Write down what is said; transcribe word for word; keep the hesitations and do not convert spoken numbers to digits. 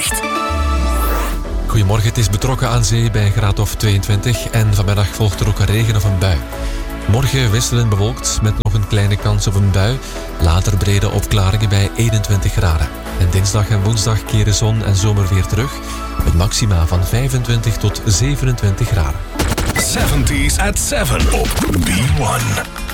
weerbericht. Goedemorgen, het is betrokken aan zee bij een graad of tweeëntwintig en vanmiddag volgt er ook een regen of een bui. Morgen wisselend bewolkt met nog een kleine kans op een bui. Later brede opklaringen bij eenentwintig graden. En dinsdag en woensdag keren zon en zomer weer terug. Met maxima van vijfentwintig tot zevenentwintig graden. zeventies at zeven op B one.